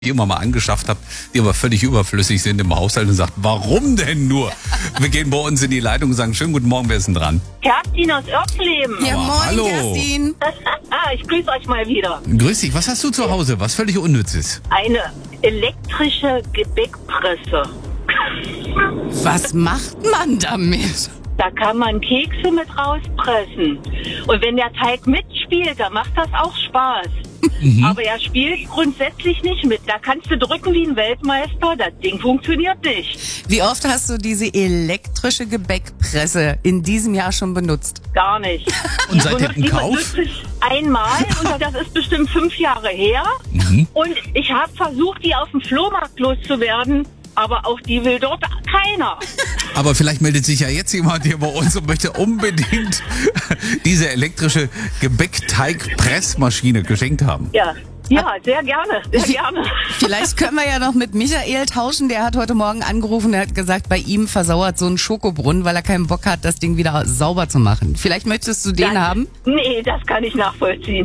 die immer mal angeschafft habe, die aber völlig überflüssig sind im Haushalt und sagt, warum denn nur? Wir gehen bei uns in die Leitung und sagen, schönen guten Morgen, wer ist denn dran? Kerstin aus Örsleben. Ja, Aber moin, hallo. Kerstin. Ich grüße euch mal wieder. Grüß dich, was hast du zu Hause? Was völlig Unnützes? Eine elektrische Gebäckpresse. Was macht man damit? Da kann man Kekse mit rauspressen. Und wenn der Teig mitspielt, dann macht das auch Spaß. Aber er spielt grundsätzlich nicht mit. Da kannst du drücken wie ein Weltmeister. Das Ding funktioniert nicht. Wie oft hast du diese elektrische Gebäckpresse in diesem Jahr schon benutzt? Gar nicht. Und seit dem Kauf? benutze ich einmal und das ist bestimmt 5 Jahre her. Und ich habe versucht, die auf dem Flohmarkt loszuwerden. Aber auch die will dort keiner. Aber vielleicht meldet sich ja jetzt jemand hier bei uns und möchte unbedingt diese elektrische Gebäckteigpressmaschine geschenkt haben. Ja, sehr gerne, sehr gerne. Vielleicht können wir ja noch mit Michael tauschen. Der hat heute Morgen angerufen, der hat gesagt, bei ihm versauert so ein Schokobrunnen, weil er keinen Bock hat, das Ding wieder sauber zu machen. Vielleicht möchtest du den haben? Nee, das kann ich nachvollziehen.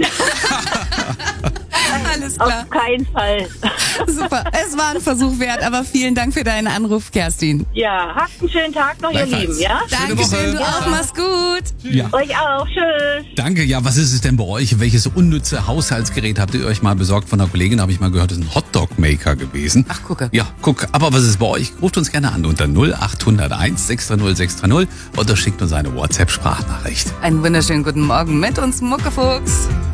Alles klar. Auf keinen Fall. Super. Es war ein Versuch wert, aber vielen Dank für deinen Anruf, Kerstin. Ja, habt einen schönen Tag noch, ihr Gleichfalls. Lieben, ja? Schöne Dankeschön, Woche. du auch. Mach's gut. Ja. Euch auch, tschüss. Danke. Ja, was ist es denn bei euch? Welches unnütze Haushaltsgerät habt ihr euch mal besorgt? Von einer Kollegin habe ich mal gehört, das ist ein Hotdog-Maker gewesen. Ach, gucke. Ja, guck. Aber was ist bei euch? Ruft uns gerne an unter 0801 630 630 oder schickt uns eine WhatsApp-Sprachnachricht. Einen wunderschönen guten Morgen mit uns, Muckefuchs.